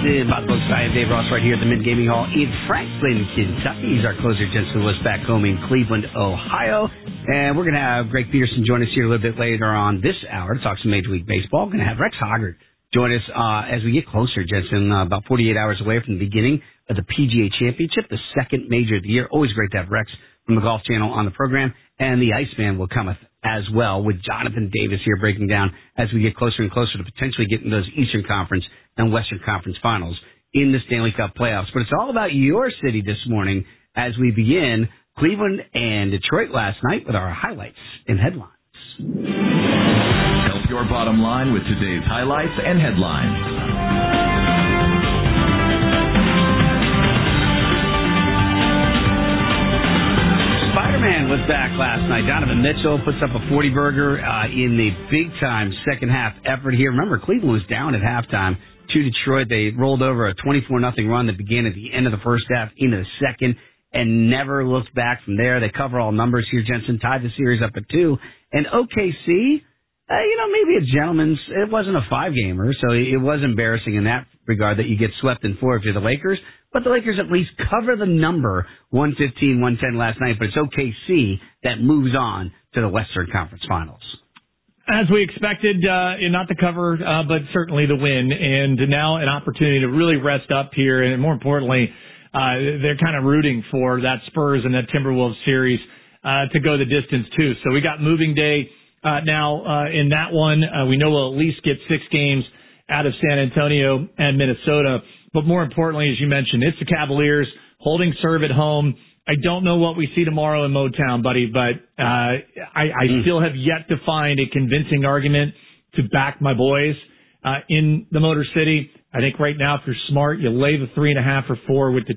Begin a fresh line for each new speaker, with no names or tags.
Jensen, Bob Brooks, I am Dave Ross right here at the Mint Gaming Hall in Franklin, Kentucky. He's our closer. Jensen was back home in Cleveland, Ohio. And we're going to have Greg Peterson join us here a little bit later on this hour to talk some Major League Baseball. We're going to have Rex Hoggard join us as we get closer, Jensen, about 48 hours away from the beginning of the PGA Championship, the second major of the year. Always great to have Rex from the Golf Channel on the program. And the Iceman will come as well with Jonathan Davis here breaking down as we get closer and closer to potentially getting those Eastern Conference and Western Conference finals in the Stanley Cup playoffs. But it's all about your city this morning as we begin Cleveland and Detroit last night with our highlights and headlines.
Help your bottom line with today's highlights and headlines.
Spider-Man was back last night. Donovan Mitchell puts up a 40-burger in the big-time second-half effort here. Remember, Cleveland was down at halftime to Detroit. They rolled over a 24-0 run that began at the end of the first half into the second and never looked back from there. They cover all numbers here, Jensen. Tied the series up at 2. And OKC, maybe a gentleman's, it wasn't a 5-gamer, so it was embarrassing in that regard that you get swept in 4 if you're the Lakers. But the Lakers at least cover the number 115-110 last night. But it's OKC that moves on to the Western Conference Finals.
As we expected, not the cover, but certainly the win. And now an opportunity to really rest up here. And more importantly, they're kind of rooting for that Spurs and that Timberwolves series to go the distance, too. So we got moving day now in that one. We know we'll at least get 6 games out of San Antonio and Minnesota. But more importantly, as you mentioned, it's the Cavaliers holding serve at home. I don't know what we see tomorrow in Motown, buddy, but I still have yet to find a convincing argument to back my boys in the Motor City. I think right now, if you're smart, you lay the 3.5 or 4 with the